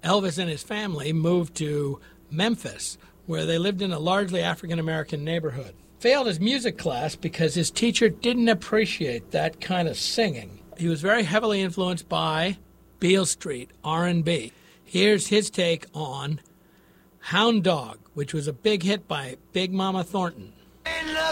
Elvis and his family moved to Memphis, where they lived in a largely African-American neighborhood. Failed his music class because his teacher didn't appreciate that kind of singing. He was very heavily influenced by Beale Street, R&B. Here's his take on Hound Dog, which was a big hit by Big Mama Thornton.